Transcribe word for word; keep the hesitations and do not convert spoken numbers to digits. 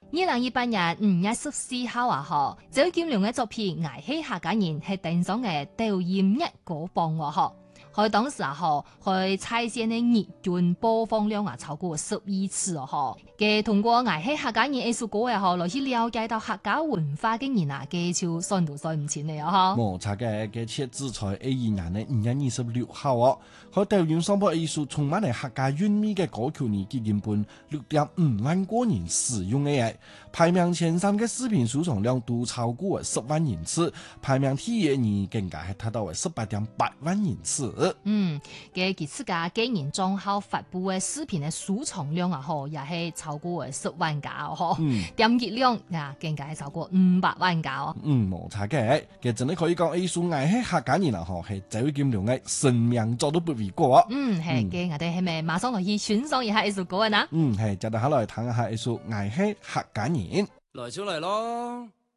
二零一八年五月十四號啊，嗬，周杰倫嘅作品《愛係客家人》係登上嘅抖音熱歌榜喎，嗬。佢當時啊，嗬，佢在線嘅日均播放量啊超過十二次哦，嗬。嘅通過《愛係客家人》呢首歌嘅嗬，來去了解到客家文化嘅人啊，嘅就算都算唔清嚟啊，嗬。 冇錯嘅，嘅切子在 A 二年嘅五月二十六號哦，喺抖音上播一首充滿嚟客家韻味嘅歌曲，呢基本六點五萬個人使用嘅，排名前三嘅視頻收藏量都超過十萬人次，排名第二呢更加係達到十八點八萬人次。 嗯，嘅其次家個人賬號發布嘅視頻嘅收藏量啊，嗬，也係超過十萬加哦，嗬，點擊量啊更加係超過五百萬加哦。 嗯，冇錯嘅，其實真係可以講藝術愛係客家人啊，嗬，係周杰倫嘅成名作都不為過。 嗯，係嘅，我哋係咪馬上落去欣賞一下呢首歌啊？ 嗯，係，就等下來睇下藝術愛係客家人， 來小嚟咯。